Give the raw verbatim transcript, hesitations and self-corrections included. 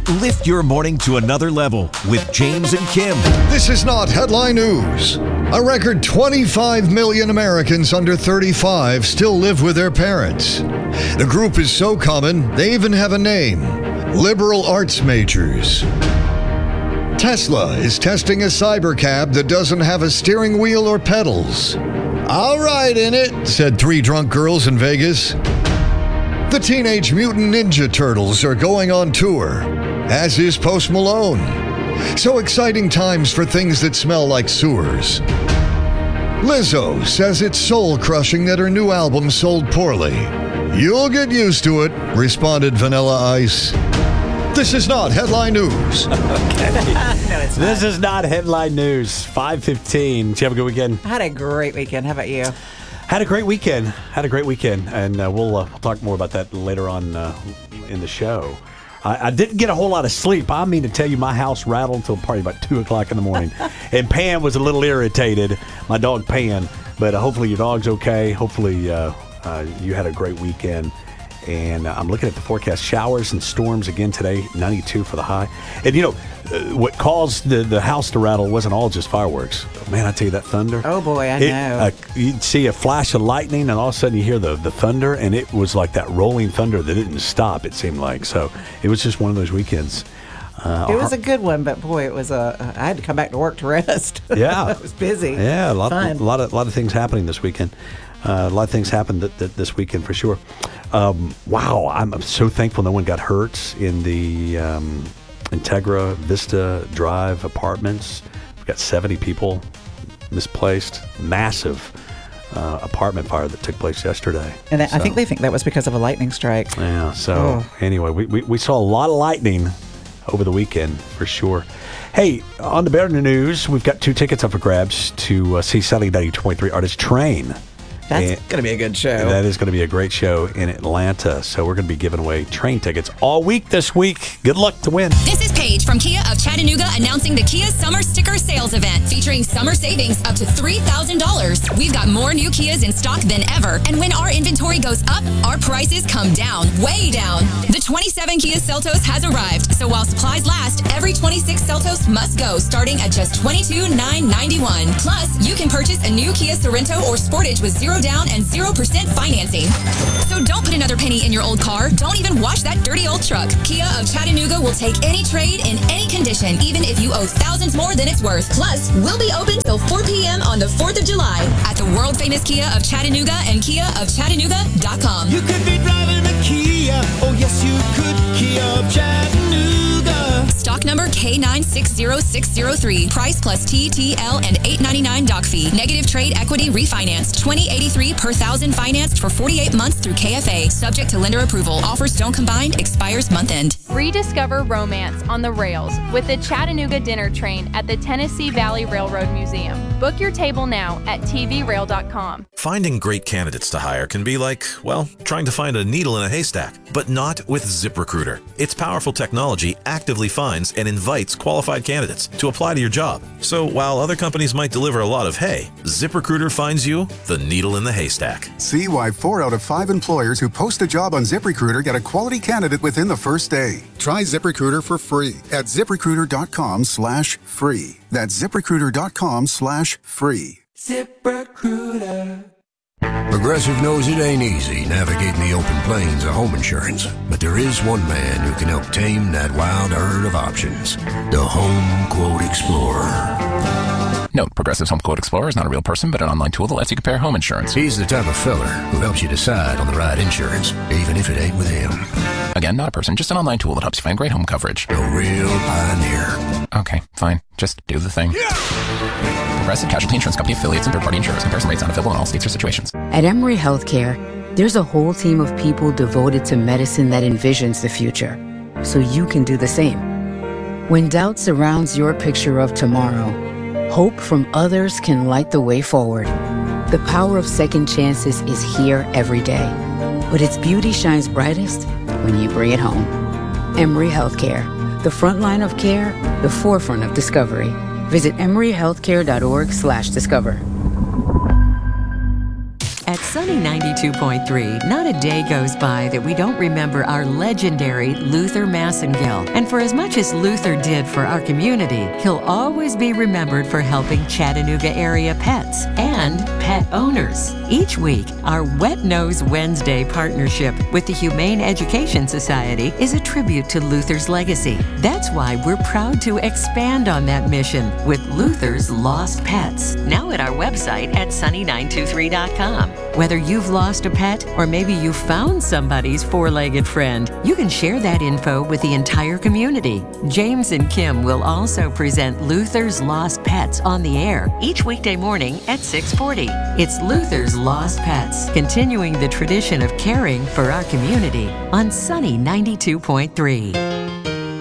Lift your morning to another level with James and Kim. This is not headline news. A record twenty-five million Americans under thirty-five still live with their parents. The group is so common, they even have a name: liberal arts majors. Tesla is testing a cybercab that doesn't have a steering wheel or pedals. I'll ride in it, said three drunk girls in Vegas. The Teenage Mutant Ninja Turtles are going on tour, as is Post Malone. So exciting times for things that smell like sewers. Lizzo says it's soul-crushing that her new album sold poorly. You'll get used to it, responded Vanilla Ice. This is not headline news. Okay. No, it's not. This is not headline news. five fifteen. Did you have a good weekend? I had a great weekend. How about you? Had a great weekend. Had a great weekend. And uh, we'll, uh, we'll talk more about that later on uh, in the show. I, I didn't get a whole lot of sleep. I mean to tell you, my house rattled until probably about two o'clock in the morning. And Pam was a little irritated, my dog Pam. But uh, hopefully your dog's okay. Hopefully uh, uh, you had a great weekend. And uh, I'm looking at the forecast. Showers and storms again today, ninety-two for the high. And, you know, uh, what caused the, the house to rattle wasn't all just fireworks. Man, I tell you, that thunder. Oh, boy, I it, know. Uh, you'd see a flash of lightning, and all of a sudden you hear the, the thunder, and it was like that rolling thunder that didn't stop, it seemed like. So it was just one of those weekends. Uh, it was a good one, but, boy, it was a, I had to come back to work to rest. Yeah. It was busy. Yeah, a lot, Fun. of, a lot of a lot of things happening this weekend. Uh, a lot of things happened th- th- this weekend for sure. Um, wow, I'm, I'm so thankful no one got hurt in the um, Integra Vista Drive apartments. We've got seventy people misplaced. Massive uh, apartment fire that took place yesterday. And that, so, I think they think that was because of a lightning strike. Yeah, so Oh. anyway, we, we, we saw a lot of lightning over the weekend for sure. Hey, on the better news, we've got two tickets up for grabs to uh, see Sunny ninety-two point three artist Train. That's going to be a good show. That is going to be a great show in Atlanta. So we're going to be giving away Train tickets all week this week. Good luck to win. This is Paige from Kia of Chattanooga announcing the Kia Summer Sticker Sales Event featuring summer savings up to three thousand dollars. We've got more new Kias in stock than ever. And when our inventory goes up, our prices come down, way down. The twenty-seven Kia Seltos has arrived. So while supplies last, every twenty-six Seltos must go, starting at just twenty-two thousand nine hundred ninety-one dollars. Plus, you can purchase a new Kia Sorento or Sportage with zero down and zero percent financing. So don't put another penny in your old car. Don't even wash that dirty old truck. Kia of Chattanooga will take any trade in any condition, even if you owe thousands more than it's worth. Plus, we'll be open till four p.m. on the fourth of July at the world famous Kia of Chattanooga and kia of chattanooga dot com. You could be driving a Kia. Oh, yes, you could. Kia of Chattanooga. Stock number K nine six zero six zero three. Price plus T T L and eight ninety-nine doc fee. Negative trade equity refinanced. twenty eighty-three per thousand financed for forty-eight months through K F A. Subject to lender approval. Offers don't combine. Expires month end. Rediscover romance on the rails with the Chattanooga Dinner Train at the Tennessee Valley Railroad Museum. Book your table now at T V rail dot com. Finding great candidates to hire can be like, well, trying to find a needle in a haystack, but not with ZipRecruiter. Its powerful technology actively finds and invites qualified candidates to apply to your job. So while other companies might deliver a lot of hay, ZipRecruiter finds you the needle in the haystack. See why four out of five employers who post a job on ZipRecruiter get a quality candidate within the first day. Try ZipRecruiter for free at ZipRecruiter.com slash free. That's ZipRecruiter.com slash free. ZipRecruiter. Progressive knows it ain't easy navigating the open plains of home insurance, but there is one man who can help tame that wild herd of options. The Home Quote Explorer. Note, Progressive's Home Quote Explorer is not a real person, but an online tool that lets you compare home insurance. He's the type of fella who helps you decide on the right insurance, even if it ain't with him. Again, not a person, just an online tool that helps you find great home coverage. A real pioneer. Okay, fine. Just do the thing. Yeah! Progressive Casualty Insurance Company affiliates and third-party insurers. Comparison rates not available in all states or situations. At Emory Healthcare, there's a whole team of people devoted to medicine that envisions the future, so you can do the same. When doubt surrounds your picture of tomorrow, hope from others can light the way forward. The power of second chances is here every day, but its beauty shines brightest when you bring it home. Emory Healthcare, the front line of care, the forefront of discovery. Visit emory healthcare dot org slash discover. At Sunny ninety-two point three, not a day goes by that we don't remember our legendary Luther Massengill. And for as much as Luther did for our community, he'll always be remembered for helping Chattanooga area pets and pet owners. Each week, our Wet Nose Wednesday partnership with the Humane Education Society is a tribute to Luther's legacy. That's why we're proud to expand on that mission with Luther's Lost Pets, now at our website at sunny nine two three dot com. Whether you've lost a pet or maybe you found somebody's four-legged friend, you can share that info with the entire community. James and Kim will also present Luther's Lost Pets on the air each weekday morning at six forty. It's Luther's Lost Pets, continuing the tradition of caring for our community on Sunny ninety-two point three.